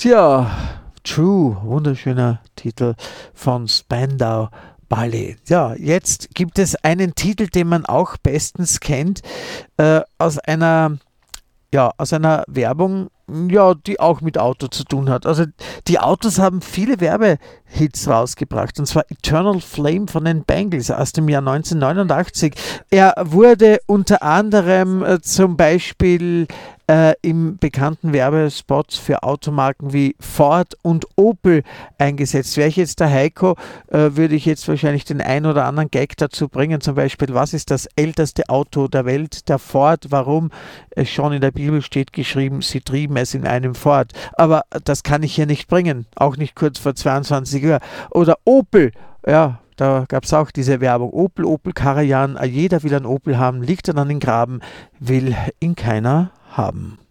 Tja, True, wunderschöner Titel von Spandau Ballet. Ja, jetzt gibt es einen Titel, den man auch bestens kennt, aus einer Werbung, ja, die auch mit Auto zu tun hat. Also die Autos haben viele Werbehits rausgebracht, und zwar Eternal Flame von den Bangles aus dem Jahr 1989. Er wurde unter anderem zum Beispiel im bekannten Werbespots für Automarken wie Ford und Opel eingesetzt. Wäre ich jetzt der Heiko, würde ich jetzt wahrscheinlich den ein oder anderen Gag dazu bringen, zum Beispiel, was ist das älteste Auto der Welt? Der Ford. Warum? Schon in der Bibel steht geschrieben, sie trieben es in einem Ford. Aber das kann ich hier nicht bringen, auch nicht kurz vor 22 Uhr. Oder Opel, ja, da gab es auch diese Werbung. Opel, Opel Karajan, jeder will ein Opel haben, liegt dann an den Graben, will ihn keiner haben.